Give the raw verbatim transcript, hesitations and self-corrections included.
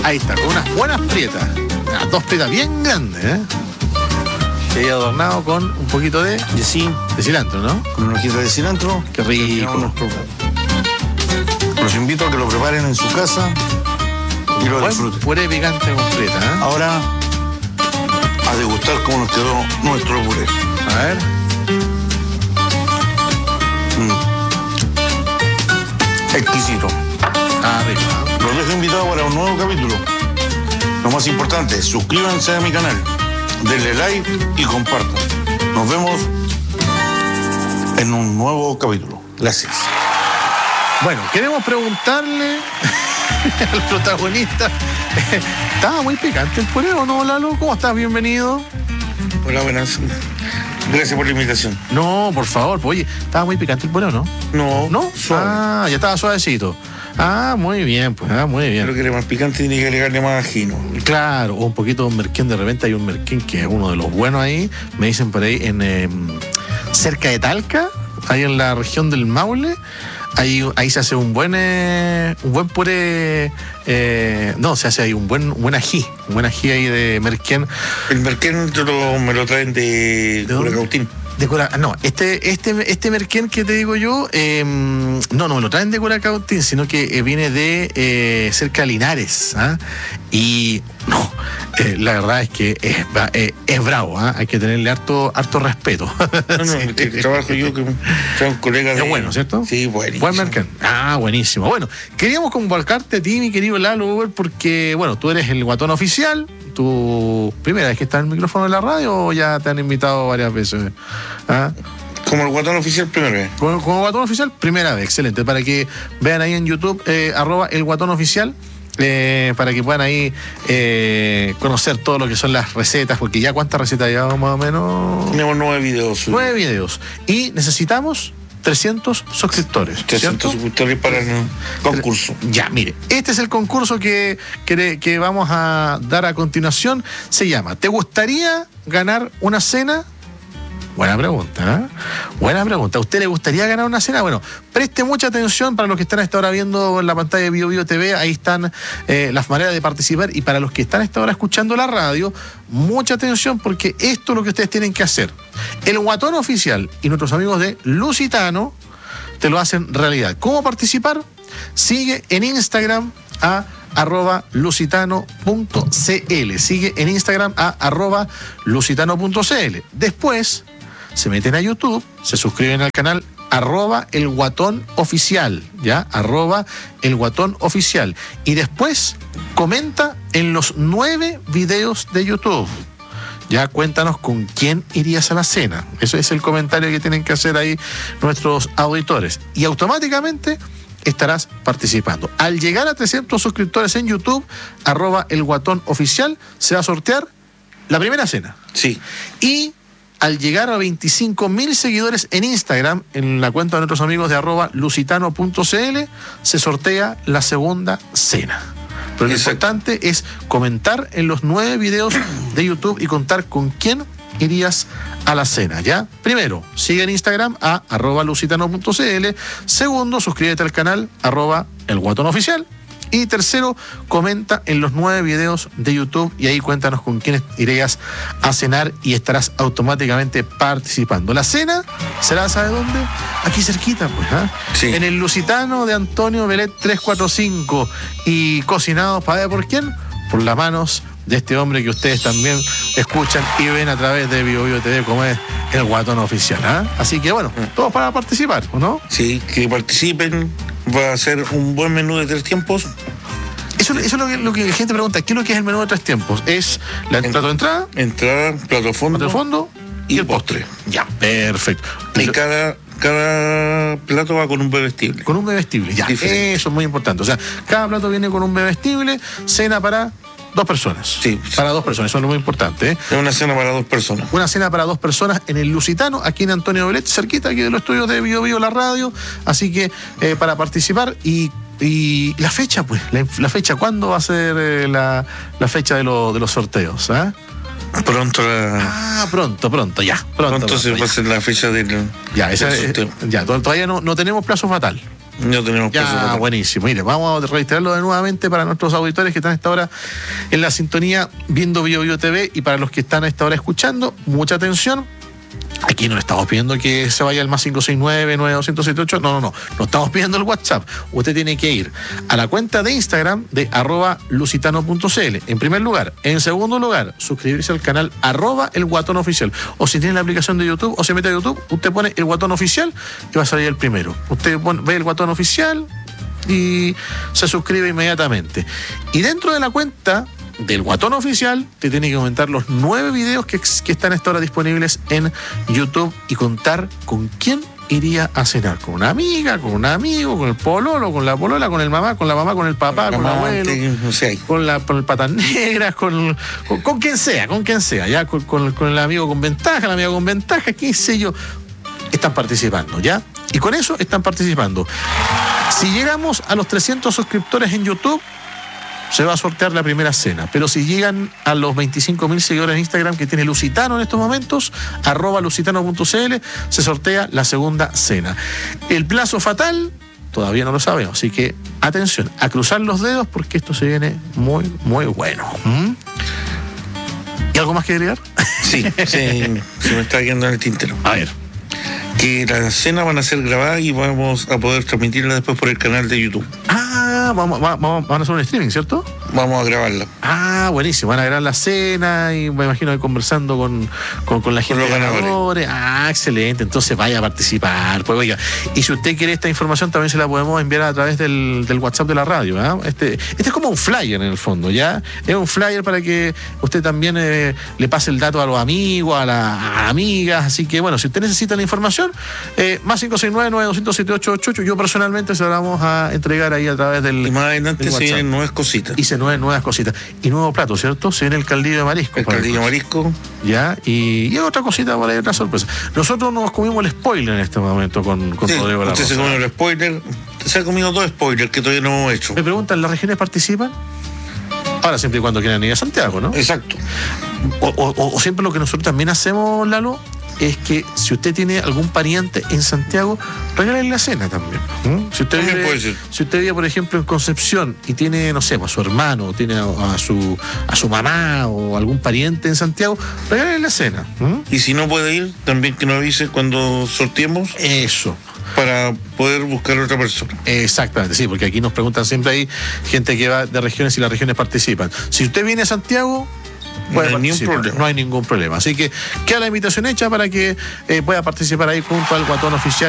Ahí está, con unas buenas prietas. Unas dos prietas bien grandes, ¿eh? Que he adornado con un poquito de, Y así, de cilantro, ¿no? con una hojita de cilantro. Qué rico. Nuestro... Los invito a que lo preparen en su casa y lo Buen disfruten. puré picante con prieta, ¿eh? Ahora, a degustar cómo nos quedó nuestro puré. A ver. Mm. Exquisito. Ah, rico, ¿eh? Los dejo invitados para un nuevo capítulo. Lo más importante, suscríbanse a mi canal, denle like y compartan. Nos vemos en un nuevo capítulo. Gracias. Bueno, queremos preguntarle al protagonista. ¿Estaba muy picante el puré o no, Lalo? ¿Cómo estás? Bienvenido. Hola, buenas. Gracias por la invitación. No, por favor. Pues, oye, ¿estaba muy picante el puré o no? No, ¿No? suave. Ah, ya estaba suavecito. Ah, muy bien, pues, ah, muy bien. Creo que le más picante tiene que agregarle más ajino. Claro, o un poquito de merquén. De repente hay un merquén que es uno de los buenos ahí. Me dicen por ahí, en eh, cerca de Talca, ahí en la región del Maule. Ahí, ahí se hace un buen eh, un buen puré, eh, no, se hace ahí un buen, un buen ají, un buen ají ahí de merquén. El merquén yo lo- me lo traen de ¿De dónde? Curacautín. De Cura- no, este, este, este merquén que te digo yo, eh, no, no me lo traen de Curacautín, sino que eh, viene de eh, cerca de Linares, ¿ah? Y no, eh, la verdad es que es, bra- eh, es bravo, ¿ah? Hay que tenerle harto, harto respeto. No, no, Sí. el que trabajo yo, que son colegas de... Es bueno, ¿cierto? Sí, buenísimo. Buen mercado. Ah, buenísimo. Bueno, queríamos convocarte a ti, mi querido Lalo Uber, porque, bueno, tú eres el guatón oficial. ¿Tu primera vez que estás en el micrófono de la radio o ya te han invitado varias veces? ¿Ah? Como el guatón oficial primero vez. Como, como guatón oficial, primera vez, excelente. Para que vean ahí en YouTube, eh, arroba el guatón oficial. Eh, para que puedan ahí eh, conocer todo lo que son las recetas, porque ya cuántas recetas llevamos más o menos. Tenemos nueve videos. subidos. Nueve videos. Y necesitamos trescientos suscriptores. trescientos ¿cierto? suscriptores para el concurso. Ya, mire, este es el concurso que, que, que vamos a dar a continuación. Se llama ¿Te gustaría ganar una cena? Buena pregunta, ¿eh? Buena pregunta. ¿A usted le gustaría ganar una cena? Bueno, preste mucha atención para los que están a esta hora viendo en la pantalla de Bio Bio T V. Ahí están eh, las maneras de participar. Y para los que están a esta hora escuchando la radio, mucha atención porque esto es lo que ustedes tienen que hacer. El Guatón Oficial y nuestros amigos de Lusitano te lo hacen realidad. ¿Cómo participar? Sigue en Instagram a arroba lusitano punto cl. Sigue en Instagram a arroba lusitano punto cl. Después se meten a YouTube, se suscriben al canal arroba el guatón oficial, ¿ya? Arroba el guatón oficial. Y después comenta en los nueve videos de YouTube. Ya cuéntanos con quién irías a la cena. Eso es el comentario que tienen que hacer ahí nuestros auditores. Y automáticamente estarás participando. Al llegar a trescientos suscriptores en YouTube, arroba el guatón oficial, se va a sortear la primera cena. Sí. Y al llegar a veinticinco mil seguidores en Instagram, en la cuenta de nuestros amigos de arroba lusitano punto cl, se sortea la segunda cena. Pero lo Exacto. importante es comentar en los nueve videos de YouTube y contar con quién irías a la cena, ¿ya? Primero, sigue en Instagram a arroba lusitano punto cl. Segundo, suscríbete al canal arroba el guatón oficial. Y tercero, comenta en los nueve videos de YouTube y ahí cuéntanos con quiénes irías a cenar y estarás automáticamente participando. La cena será, ¿sabe dónde? Aquí cerquita, pues, ¿ah? Sí. En el Lusitano de Antonio Belet trescientos cuarenta y cinco y cocinados, ¿para ver por quién? Por las manos de este hombre que ustedes también escuchan y ven a través de Bio Bio T V, como es el Guatón Oficial, ¿ah? Así que bueno, todos para participar, ¿o no? Sí, que participen. Va a ser un buen menú de tres tiempos. Eso, eso es lo que, lo que la gente pregunta. ¿Qué es lo que es el menú de tres tiempos? Es la En- plato de entrada, Entrada, plato fondo, plato de fondo y, y el postre. Ya, perfecto. y cada, cada plato va con un bebestible. Con un bebestible, ya. Diferente. Eso es muy importante. O sea, cada plato viene con un bebestible, cena para dos personas. Sí. Para dos personas, eso es lo muy importante, ¿eh? Es una cena para dos personas. Una cena para dos personas en el Lusitano, aquí en Antonio Belet, cerquita aquí de los estudios de Bio Bio, la radio. Así que eh, para participar y, y la fecha, pues, la, la fecha, ¿cuándo va a ser eh, la, la fecha de, lo- de los sorteos? ¿Ah? Pronto, la, Ah, pronto, pronto, ya. Pronto, pronto se pronto, va a hacer la fecha del, ya, ya, esa, del eh, sorteo. ya, to- todavía no, no tenemos plazo fatal. No tenemos Ya, precio. buenísimo. Mire, vamos a reiterarlo de nuevamente para nuestros auditores que están a esta hora en la sintonía viendo Bio Bio T V y para los que están a esta hora escuchando, mucha atención. Aquí no le estamos pidiendo que se vaya al más cinco seis nueve, nueve dos cero siete ocho. No, no, no. No estamos pidiendo el WhatsApp. Usted tiene que ir a la cuenta de Instagram de arroba lusitano punto cl. En primer lugar. En segundo lugar, suscribirse al canal arroba el guatón oficial. O si tiene la aplicación de YouTube o se mete a YouTube, usted pone el guatón oficial y va a salir el primero. Usted pone, ve el guatón oficial y se suscribe inmediatamente. Y dentro de la cuenta del Guatón Oficial, te tiene que comentar los nueve videos que, que están a esta hora disponibles en YouTube y contar con quién iría a cenar. Con una amiga, con un amigo, con el pololo, con la polola, con el mamá, con la mamá, con el papá, con, con el abuelo, no sé. con, la, con el patas negras, con, con, con quien sea, con quien sea, ya con, con, con el amigo con ventaja, la amiga con ventaja, qué sé yo. Están participando, ¿ya? Y con eso están participando. Si llegamos a los trescientos suscriptores en YouTube, se va a sortear la primera cena. Pero si llegan a los veinticinco mil seguidores en Instagram que tiene Lusitano en estos momentos, arroba lusitano punto cl, se sortea la segunda cena. El plazo fatal todavía no lo sabemos, así que atención, a cruzar los dedos porque esto se viene muy, muy bueno. ¿Mm? ¿Y algo más que agregar? Sí, sí, se me está quedando en el tintero. A ver. Que las cenas van a ser grabadas y vamos a poder transmitirlas después por el canal de YouTube. Ah, vamos, vamos, van a hacer un streaming, ¿cierto? Vamos a grabarla. Ah, buenísimo. Van a grabar la cena y me imagino conversando con, con, con la gente. Con los ganadores. ganadores. Ah, excelente. Entonces vaya a participar. Pues oiga, y si usted quiere esta información también se la podemos enviar a través del, del WhatsApp de la radio. ¿eh? Este, este es como un flyer en el fondo, ¿ya? Es un flyer para que usted también eh, le pase el dato a los amigos, a las amigas. Así que bueno, si usted necesita la información, eh, más cinco seis nueve, nueve dos cero siete ocho ocho ocho. Yo personalmente se la vamos a entregar ahí a través del. Y más adelante se vienen nuevas cositas. Y se nueve, nuevas cositas. Y nuevo plato, ¿cierto? Se viene el caldillo de marisco. El caldillo de marisco. Ya, y, y otra cosita por ahí, otra sorpresa. Nosotros nos comimos el spoiler en este momento con, con Sí, Rodrigo La usted se Rosa. comió el spoiler. Se ha comido dos spoilers que todavía no hemos hecho. Me preguntan, ¿las regiones participan? Ahora, siempre y cuando quieran ir a Santiago, ¿no? Exacto. O, o, o siempre lo que nosotros también hacemos, Lalo, es que si usted tiene algún pariente en Santiago, regálale la cena también. ¿Mm? Si usted También vive, puede ser. si usted vive, por ejemplo, en Concepción y tiene, no sé, a su hermano, o tiene a, a su a su mamá o algún pariente en Santiago, regálale la cena. ¿Mm? Y si no puede ir, también que nos avise cuando sorteemos Eso. para poder buscar a otra persona. Exactamente, sí, porque aquí nos preguntan siempre ahí gente que va de regiones y las regiones participan. Si usted viene a Santiago, no hay ningún problema. No hay ningún problema. Así que queda la invitación hecha para que eh, pueda participar ahí junto al Guatón Oficial.